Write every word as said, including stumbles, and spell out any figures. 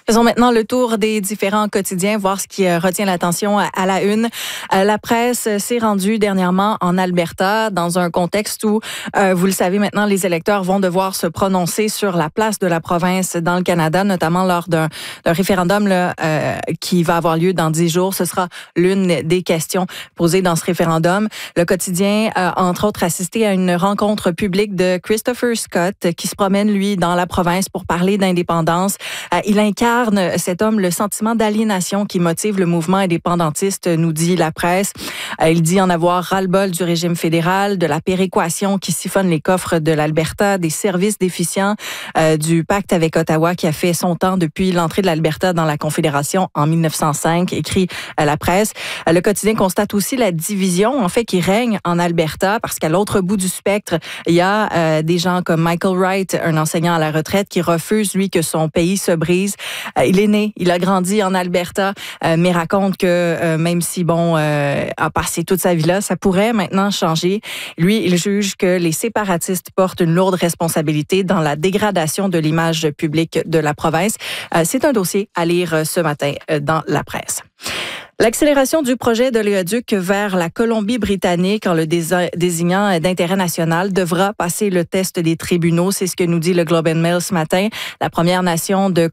Faisons maintenant le tour des différents quotidiens, voir ce qui retient l'attention à la une. La presse s'est rendue dernièrement en Alberta dans un contexte où, euh, vous le savez maintenant, les électeurs vont devoir se prononcer sur la place de la province dans le Canada, notamment lors d'un, d'un référendum là, euh, qui va avoir lieu dans dix jours. Ce sera l'une des questions posées dans ce référendum. Le quotidien a, entre autres, assisté à une rencontre publique de Christopher Scott qui se promène, lui, dans la province pour parler d'indépendance. Euh, il incarne cet homme le sentiment d'aliénation qui motive le mouvement indépendantiste, nous dit la presse. Euh, il dit en avoir ras-le-bol du régime fédéral, de la péréquation qui siphonne les coffres de l'Alberta, des services déficients, euh, du pacte avec Ottawa qui a fait son temps depuis l'entrée de l'Alberta dans la Confédération en mille neuf cent cinq, écrit euh, la presse. Euh, le quotidien constate aussi la division, en fait, qui règne en Alberta parce qu'à l'autre bout du spectre, il y a euh, des gens comme Michael Wright, un enseignant à la retraite, qui refuse, lui, que son pays se brise. Euh, il est né, il a grandi en Alberta, euh, mais raconte que euh, même si, bon, euh, a passé toute sa vie là, ça pourrait maintenant changer. Lui, il juge que les séparatistes portent une lourde responsabilité dans la dégradation de l'image publique de la province. Euh, c'est un dossier à lire ce matin euh, dans la presse. L'accélération du projet d'oléoduc vers la Colombie-Britannique en le désignant d'intérêt national devra passer le test des tribunaux. C'est ce que nous dit le Globe and Mail ce matin. La Première Nation de